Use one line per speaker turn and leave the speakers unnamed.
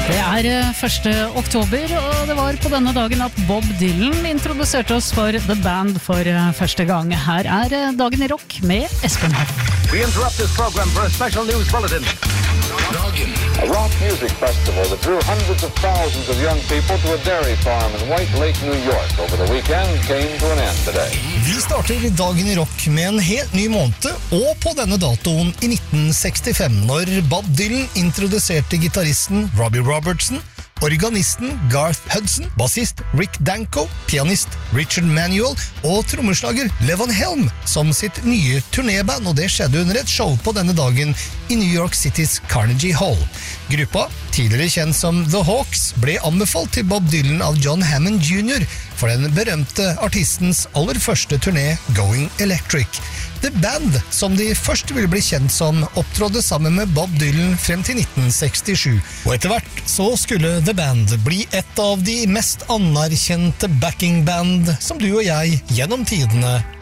Det 1. oktober, og det var på denne dagen at Bob Dylan introduserte oss for The Band for første gang. Her Dagen i rock med Espen Hoff.
We interrupt this program for a special news bulletin. A rock music festival that drew hundreds of thousands of young people to a dairy farm in White Lake, New York over the weekend came to an end today.
Vi starter Dagen i rock med en helt ny måned, og på denne datoen i 1965, når Bob Dylan introduserte gitaristen Robbie Robertson, organisten Garth Hudson, bassist Rick Danko, pianist Richard Manuel og trommeslager Levon Helm som sitt nye turnéband, og det skjedde under et show på denne dagen i New York Citys Carnegie Hall. Gruppa, tidligere kjent som The Hawks, ble anbefalt til Bob Dylan av John Hammond Jr. for den berømte artistens aller første turné Going Electric. The Band, som de først ville bli kjent som, opptrådde sammen med Bob Dylan frem til 1967. Og etter hvert så skulle The Band bli et av de mest anerkjente backingband som du og jeg gjennom tidene